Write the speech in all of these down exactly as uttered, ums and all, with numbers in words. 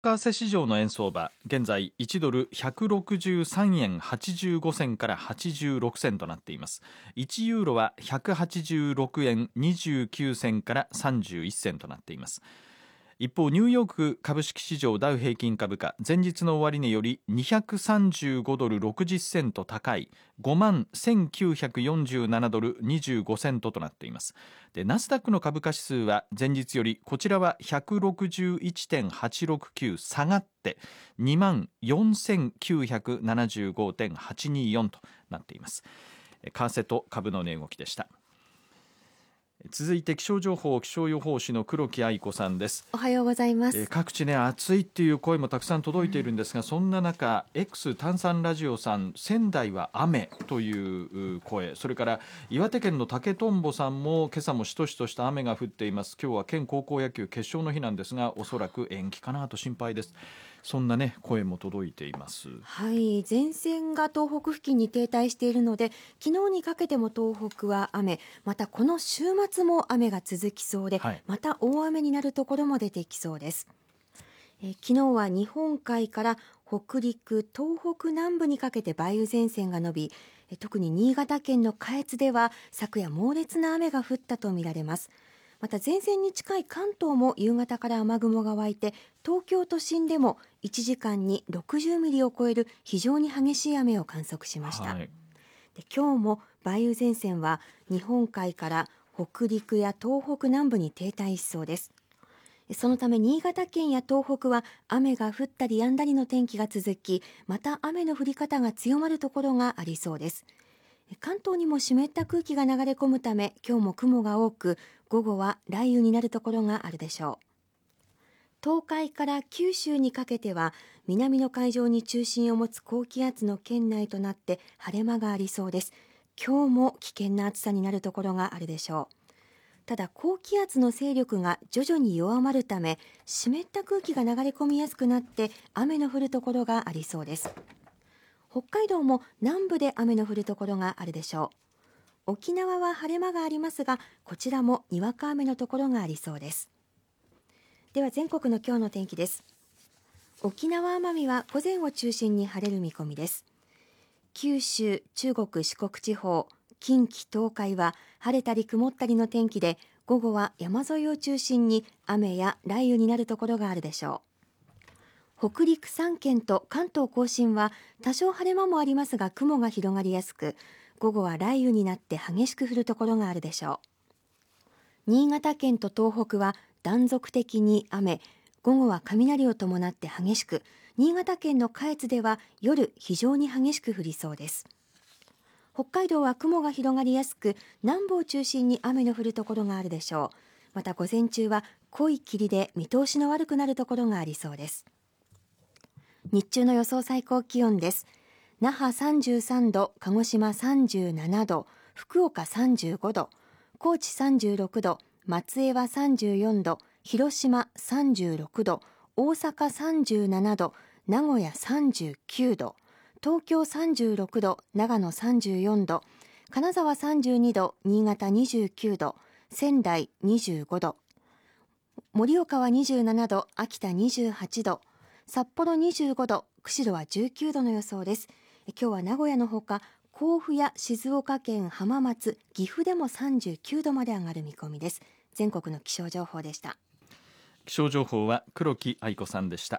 為替市場の円相場、現在いちドルひゃくろくじゅうさんえんはちじゅうご銭からはちじゅうろく銭となっています。いちユーロはひゃくはちじゅうろくえんにじゅうきゅう銭からさんじゅういち銭となっています。一方、ニューヨーク株式市場ダウ平均株価、前日の終値よりにひゃくさんじゅうごドルろくじゅっセント高い ごまんせんきゅうひゃくよんじゅうななドルにじゅうごセントとなっています。で、ナスダックの株価指数は前日よりこちらは ひゃくろくじゅういってんはちろくきゅう 下がってにまんよんせんきゅうひゃくななじゅうごてんはちによんとなっています。為替と株の値動きでした。続いて気象情報、気象予報士の黒木愛子さんです。 おはようございます。 えー、各地ね暑いっていう声もたくさん届いているんですが、うん、そんな中 X 炭酸ラジオさん、仙台は雨という声、それから岩手県の竹とんぼさんも今朝もしとしとした雨が降っています。今日は県高校野球決勝の日なんですが、おそらく延期かなと心配です。そんなね声も届いています。 はい、前線が東北付近に停滞しているので、昨日にかけても東北は雨、またこの週末も雨が続きそうで、はい、また大雨になるところも出てきそうです。え昨日は日本海から北陸、東北南部にかけて梅雨前線が伸び、特に新潟県の下越では昨夜猛烈な雨が降ったとみられます。また前線に近い関東も夕方から雨雲が湧いて、東京都心でもいちじかんにろくじゅうミリを超える非常に激しい雨を観測しました。はい、で今日も梅雨前線は日本海から北陸や東北南部に停滞しそうです。そのため新潟県や東北は雨が降ったり止んだりの天気が続き、また雨の降り方が強まるところがありそうです。関東にも湿った空気が流れ込むため、今日も雲が多く、午後は雷雨になるところがあるでしょう。東海から九州にかけては南の海上に中心を持つ高気圧の圏内となって晴れ間がありそうです。今日も危険な暑さになるところがあるでしょう。ただ高気圧の勢力が徐々に弱まるため、湿った空気が流れ込みやすくなって雨の降るところがありそうです。北海道も南部で雨の降るところがあるでしょう。沖縄は晴れ間がありますが、こちらもにわか雨のところがありそうです。では全国の今日の天気です。沖縄奄美は午前を中心に晴れる見込みです。九州、中国、四国地方、近畿、東海は晴れたり曇ったりの天気で、午後は山沿いを中心に雨や雷雨になるところがあるでしょう。北陸さん県と関東甲信は多少晴れ間もありますが、雲が広がりやすく、午後は雷雨になって激しく降るところがあるでしょう。新潟県と東北は断続的に雨、午後は雷を伴って激しく、新潟県の下越では夜非常に激しく降りそうです。北海道は雲が広がりやすく、南部を中心に雨の降るところがあるでしょう。また午前中は濃い霧で見通しの悪くなるところがありそうです。日中の予想最高気温です。那覇さんじゅうさんど、鹿児島さんじゅうななど、福岡さんじゅうごど、高知さんじゅうろくど、松江はさんじゅうよんど、広島さんじゅうろくど、大阪さんじゅうななど、名古屋さんじゅうきゅうど、東京さんじゅうろくど、長野さんじゅうよんど、金沢さんじゅうにど、新潟にじゅうきゅうど、仙台にじゅうごど、盛岡はにじゅうななど、秋田にじゅうはちど、札幌にじゅうごど、釧路はじゅうきゅうどの予想です。今日は名古屋のほか、甲府や静岡県浜松、岐阜でもさんじゅうきゅうどまで上がる見込みです。全国の気象情報でした。 気象情報は黒木愛子さんでした。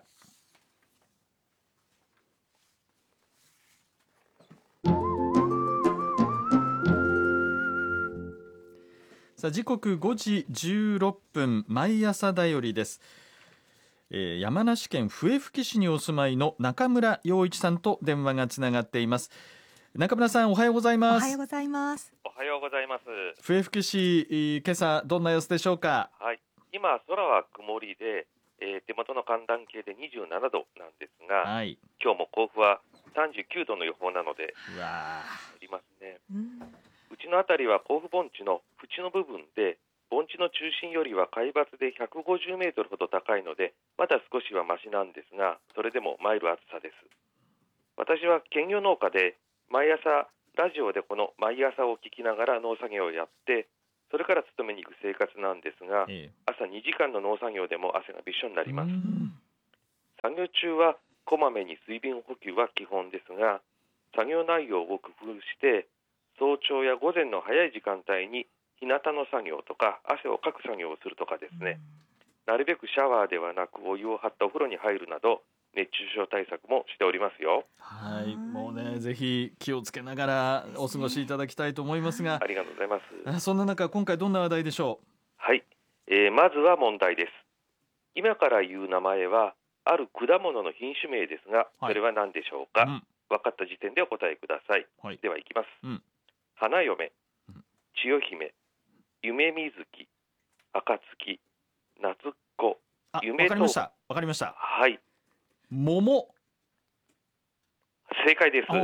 さあ時刻ごじじゅうろっぷん、毎朝だよりです。えー、山梨県笛吹市にお住まいの中村陽一さんと電話がつながっています。中村さん、おはようございます。 おはようございます。 おはようございます。 笛吹市、今朝どんな様子でしょうか。 はい、今空は曇りで、えー、手元の寒暖計でにじゅうななどなんですが、はい、今日も甲府はさんじゅうきゅうどの予報なので、うわありますね。うん、うちのあたりは甲府盆地の縁の部分で、盆地の中心よりは海抜でひゃくごじゅうメートルほど高いので、まだ少しはマシなんですが、それでもマイル暑さです。私は兼業農家で、毎朝ラジオでこの毎朝を聞きながら農作業をやって、それから勤めに行く生活なんですが、ええ、朝にじかんの農作業でも汗がびっしょになります。 作業中はこまめに水分補給は基本ですが、作業内容を工夫して早朝や午前の早い時間帯に日向の作業とか汗をかく作業をするとかですね、なるべくシャワーではなくお湯を張ったお風呂に入るなど熱中症対策もしておりますよ。 はい、もうね、ぜひ気をつけながらお過ごしいただきたいと思いますが、 ありがとうございます。 そんな中、今回どんな話題でしょう。 はい、えー、まずは問題です。今から言う名前はある果物の品種名ですが、それは何でしょうか。はい、うん、分かった時点でお答えください。はい、ではいきます。うん、花嫁、千代姫、夢水木、暁、夏子、夢と。 わかりました。わかりました。 はい。 桃。 正解です。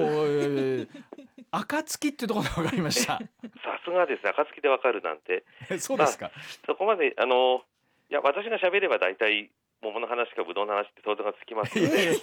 暁ってところでわかりました。 さすがです。暁でわかるなんて。 そうですか。まあ、 そこまであのいや私が喋れば大体桃の話かぶどうの話って想像がつきますので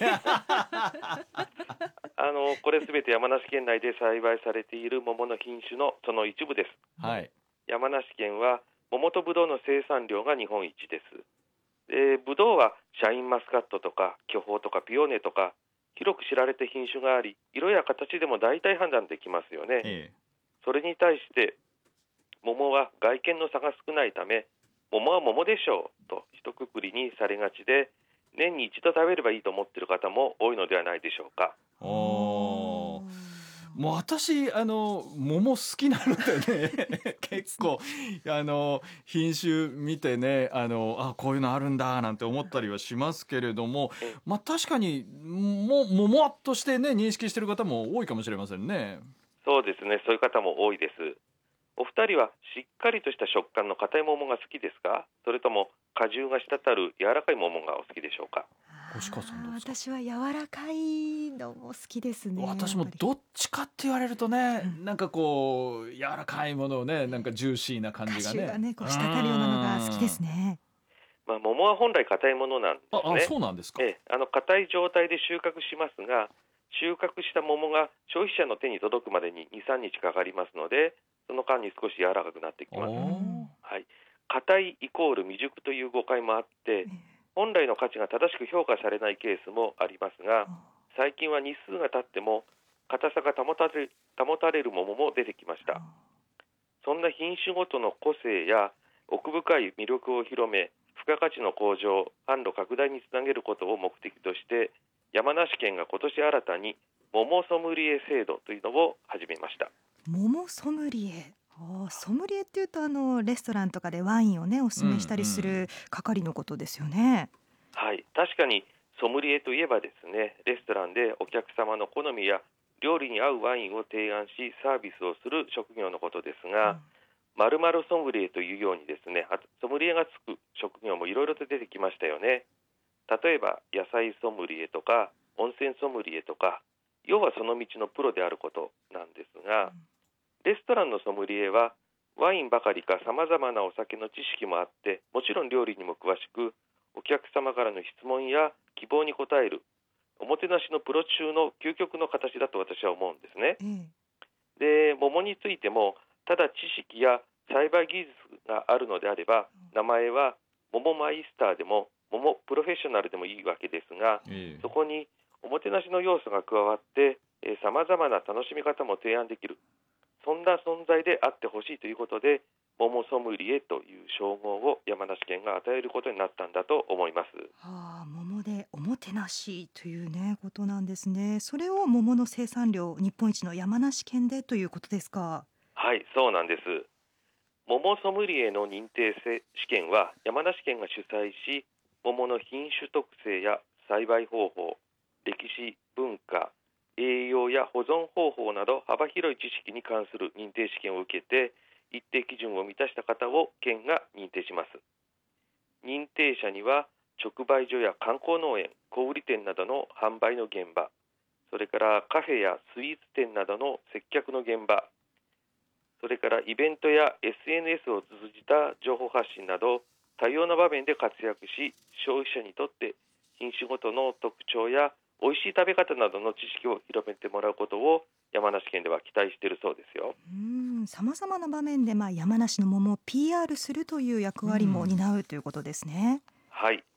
あのこれすべて山梨県内で栽培されている桃の品種のその一部です。はい、山梨県は桃とぶどうの生産量が日本一です。でぶどうはシャインマスカットとか巨峰とかピオーネとか広く知られた品種があり、色や形でも大体判断できますよね。ええ、それに対して桃は外見の差が少ないため、桃は桃でしょうと一括りにされがちで、年に一度食べればいいと思っている方も多いのではないでしょうか。 おもう私あの桃好きなのでね結構あの品種見てね、あのあこういうのあるんだなんて思ったりはしますけれども、まあ確かにも桃としてね認識している方も多いかもしれませんね。 そうですね、そういう方も多いです。お二人はしっかりとした食感の硬い桃が好きですか、それとも果汁が滴る柔らかい桃がお好きでしょうか。 星川さんどうですか。 私は柔らかいのも好きですね。 私もどっちかって言われるとね、うん、なんかこう柔らかいものをね、なんかジューシーな感じがね、果汁がねこう滴るようなのが好きですね。 まあ、桃は本来硬いものなんですね。 ああ、そうなんですか。 ええ、あの硬い状態で収穫しますが、収穫した桃が消費者の手に届くまでに にさんにちかかりますので、その間に少し柔らかくなってきます。はい、硬いイコール未熟という誤解もあって、本来の価値が正しく評価されないケースもありますが、最近は日数が経っても硬さが保たれ、保たれる桃も出てきました。そんな品種ごとの個性や奥深い魅力を広め、付加価値の向上、販路拡大につなげることを目的として、山梨県が今年新たに桃ソムリエ制度というのを始めました。 桃ソムリエ、あソムリエっていうとあのレストランとかでワインをねおすすめしたりする係のことですよね。 うんうん、はい、確かにソムリエといえばですね、レストランでお客様の好みや料理に合うワインを提案しサービスをする職業のことですが、〇〇ソムリエというようにですね、ソムリエがつく職業もいろいろと出てきましたよね。例えば野菜ソムリエとか温泉ソムリエとか、要はその道のプロであることなんですが、レストランのソムリエはワインばかりかさまざまなお酒の知識もあって、もちろん料理にも詳しく、お客様からの質問や希望に応えるおもてなしのプロ中の究極の形だと私は思うんですね。うん、で、桃についてもただ知識や栽培技術があるのであれば、名前は桃マイスターでも桃プロフェッショナルでもいいわけですが、えー、そこにおもてなしの要素が加わってさまざまな楽しみ方も提案できる、そんな存在であってほしいということで、桃ソムリエという称号を山梨県が与えることになったんだと思います。 はあ、桃でおもてなしというねことなんですね。それを桃の生産量日本一の山梨県でということですか。 はい、そうなんです。桃ソムリエの認定試験は山梨県が主催し、桃の品種特性や栽培方法、歴史、文化、栄養や保存方法など幅広い知識に関する認定試験を受けて、一定基準を満たした方を県が認定します。認定者には直売所や観光農園、小売店などの販売の現場、それからカフェやスイーツ店などの接客の現場、それからイベントや エスエヌエス を通じた情報発信など多様な場面で活躍し、消費者にとって品種ごとの特徴や美味しい食べ方などの知識を広めてもらうことを山梨県では期待しているそうですよ。 さまざまな場面で、まあ、山梨の桃を ピーアール するという役割も担うということですね。 はい。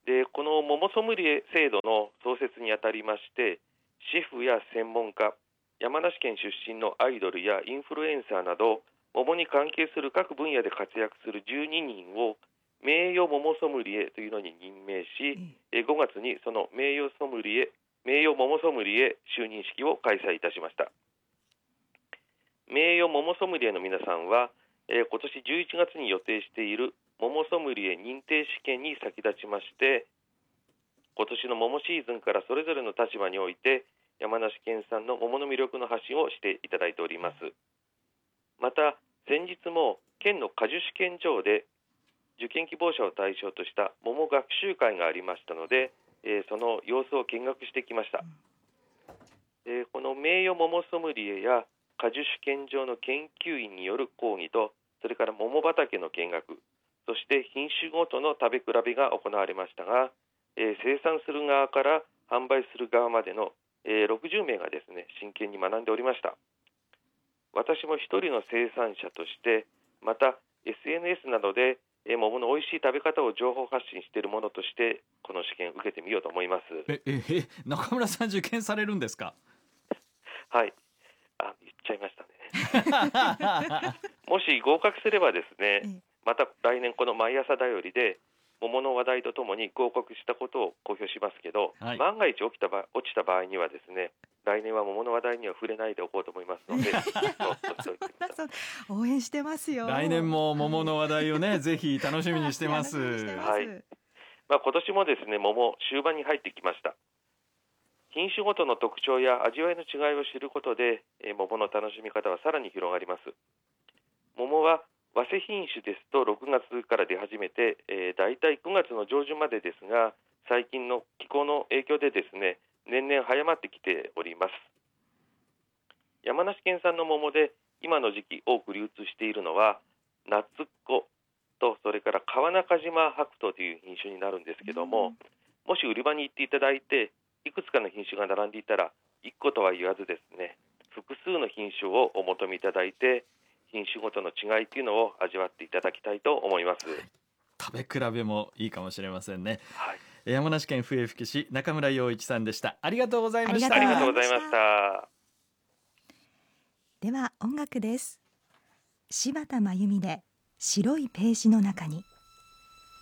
でこの桃ソムリエ制度の創設にあたりまして、シェフや専門家、山梨県出身のアイドルやインフルエンサーなど桃に関係する各分野で活躍するじゅうににんを名誉桃ソムリエというのに任命し、うん、ごがつにその名誉ソムリエ名誉桃ソムリエ就任式を開催いたしました。名誉桃ソムリエの皆さんは、えー、今年じゅういちがつに予定している桃ソムリエ認定試験に先立ちまして、今年の桃シーズンからそれぞれの立場において山梨県産の桃の魅力の発信をしていただいております。また先日も県の果樹試験場で受験希望者を対象とした桃学習会がありましたので、えー、その様子を見学してきました。えー、この名誉桃ソムリエや果樹試験場の研究員による講義と、それから桃畑の見学、そして品種ごとの食べ比べが行われましたが、えー、生産する側から販売する側までの、えー、ろくじゅうめいがですね、真剣に学んでおりました。私も一人の生産者として、また エスエヌエス などで、えー、桃の美味しい食べ方を情報発信しているものとしてこの試験を受けてみようと思います。 えええ中村さん受験されるんですか？ はい、あ、言っちゃいましたねもし合格すればですね、また来年この毎朝だよりで桃の話題とともに合格したことを公表しますけど、はい、万が一起きた場落ちた場合にはですね、来年は桃の話題には触れないでおこうと思いますので応援してますよ。 来年も桃の話題をね、はい、ぜひ楽しみにしてます。 はい、まあ、今年もですね、桃終盤に入ってきました。品種ごとの特徴や味わいの違いを知ることで、えー、桃の楽しみ方はさらに広がります。桃は早生品種ですとろくがつから出始めて、えー、だいたいくがつの上旬までですが、最近の気候の影響でですね、年々早まってきております。山梨県産の桃で今の時期多く流通しているのは夏っ子と、それから川中島白桃という品種になるんですけども、もし売り場に行っていただいていくつかの品種が並んでいたら、いっことは言わずですね、複数の品種をお求めいただいて、品種ごとの違いというのを味わっていただきたいと思います。 食べ比べもいいかもしれませんね。 はい、 山梨県笛吹市中村洋一さんでした。ありがとうございました。 ありがとうございました。 では音楽です。柴田真由美で白いページの中に。